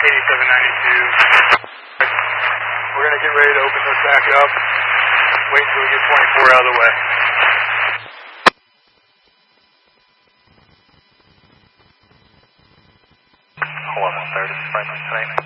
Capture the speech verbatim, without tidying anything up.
eighty-seven ninety-two. We're going to get ready to open this back up. Wait until we get twenty-four out of the way. eleven thirty, Franklin Tonight.